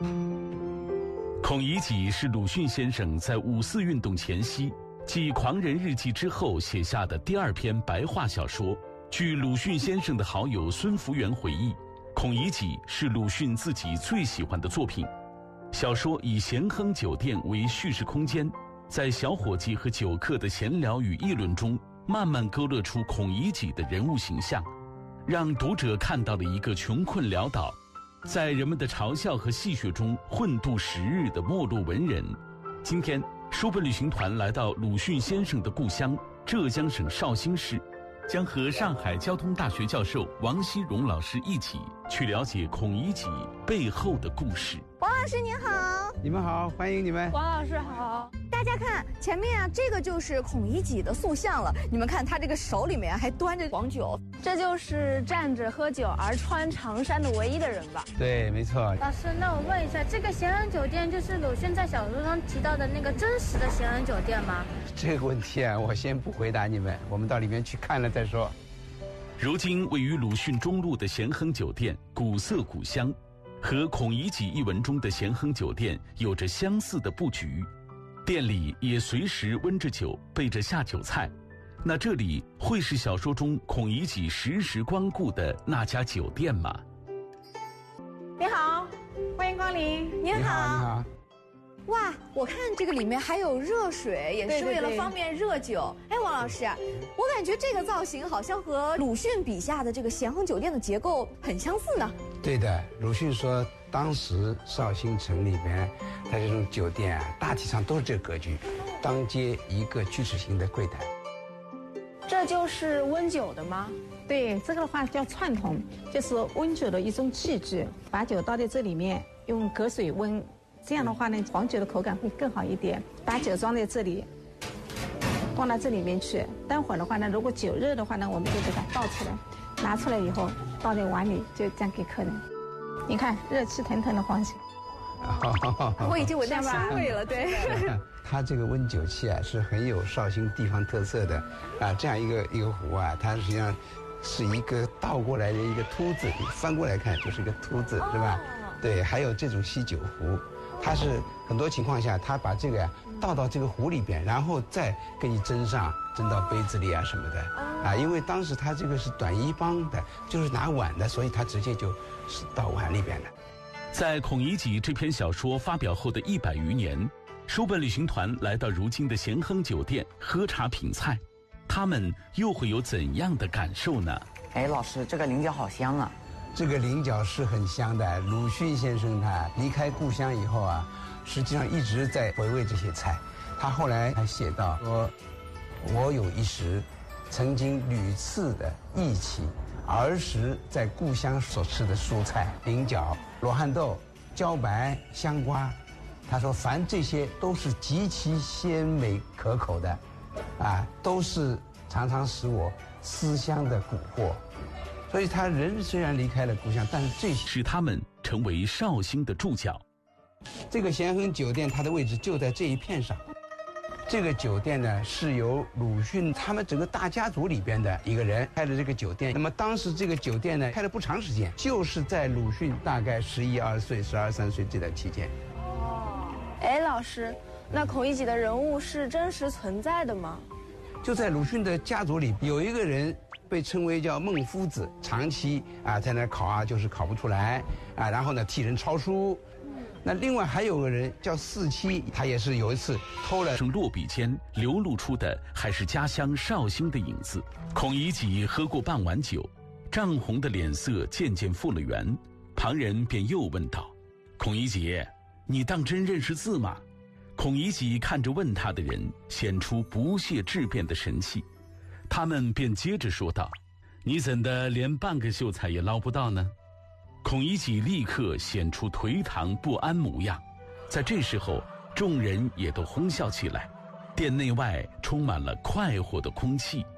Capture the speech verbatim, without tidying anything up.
孔乙己是鲁迅先生在五四运动前夕继《狂人日记》之后写下的第二篇白话小说。据鲁迅先生的好友孙福元回忆，孔乙己是鲁迅自己最喜欢的作品。小说以咸亨酒店为叙事空间，在小伙计和酒客的闲聊与议论中，慢慢勾勒出孔乙己的人物形象，让读者看到了一个穷困潦倒，在人们的嘲笑和戏谑中混度时日的没落文人。今天书本旅行团来到鲁迅先生的故乡浙江省绍兴市，将和上海交通大学教授王希荣老师一起去了解孔乙己背后的故事。 王老师您好。 你们好，欢迎你们。 王老师好。大家看前面啊，这个就是孔乙己的塑像了。你们看他这个手里面还端着黄酒， 这就是站着喝酒而穿长衫的唯一的人吧？ 对，没错。 老师，那我问一下，这个咸亨酒店就是鲁迅在小说中提到的那个真实的咸亨酒店吗？ 这个问题啊，我先不回答你们，我们到里面去看了再说。 如今位于鲁迅中路的咸亨酒店古色古香，和孔乙己一文中的咸亨酒店有着相似的布局，店里也随时温着酒，备着下酒菜。那这里会是小说中孔乙己时时光顾的那家酒店吗？ 你好，欢迎光临。 您好。 你好，你好。 哇，我看这个里面还有热水，也是为了方便热酒。哎，王老师，我感觉这个造型好像和鲁迅笔下的这个咸亨酒店的结构很相似呢。 对的，鲁迅说当时绍兴城里面它这种酒店啊，大体上都是这个格局，当街一个锯齿形的柜台。 这就是温酒的吗？ 对，这个的话叫串筒，就是温酒的一种器具，把酒倒在这里面，用隔水温，这样的话呢，黄酒的口感会更好一点。把酒装在这里，放到这里面去。待会儿的话呢，如果酒热的话呢，我们就给它倒出来，拿出来以后倒在碗里，就这样给客人。你看，热气腾腾的黄酒。 我已经闻到香味了，对。 它这个温酒器啊，是很有绍兴地方特色的啊。这样一个一个壶啊，它实际上是一个倒过来的一个凸字，你翻过来看就是一个凸字，是吧？对，还有这种锡酒壶，它是很多情况下，它把这个呀、啊、倒到这个壶里边，然后再给你斟上，斟到杯子里啊什么的啊。因为当时它这个是短衣帮的，就是拿碗的，所以它直接就是倒碗里边的。 在孔乙己这篇小说发表后的一百余年，书本旅行团来到如今的咸亨酒店喝茶品菜，他们又会有怎样的感受呢？ 哎，老师，这个菱角好香啊！ 这个菱角是很香的。鲁迅先生他离开故乡以后啊，实际上一直在回味这些菜。他后来还写到说：“我有一时，曾经屡次的忆起儿时在故乡所吃的蔬菜，菱角、罗汉豆、茭白、香瓜。他说，凡这些都是极其鲜美可口的，啊，都是常常使我思乡的蛊惑。所以他人虽然离开了故乡，但是这些使他们成为绍兴的注脚。 这个咸亨酒店，它的位置就在这一片上。这个酒店呢，是由鲁迅他们整个大家族里边的一个人开的这个酒店。那么当时这个酒店呢，开了不长时间，就是在鲁迅大概十一二岁、十二三岁这段期间。 哎，老师，那孔乙己的人物是真实存在的吗？ 就在鲁迅的家族里，有一个人被称为叫孟夫子，长期啊在那考啊，就是考不出来啊，然后呢替人抄书。那另外还有个人叫四七，他也是有一次偷了。 落笔间流露出的还是家乡绍兴的影子。孔乙己喝过半碗酒，涨红的脸色渐渐复了原，旁人便又问道：“孔乙己，你当真认识字吗？”孔乙己看着问他的人，显出不屑质辩的神气。他们便接着说道：“你怎的连半个秀才也捞不到呢？”孔乙己立刻显出颓唐不安模样。在这时候，众人也都哄笑起来，店内外充满了快活的空气。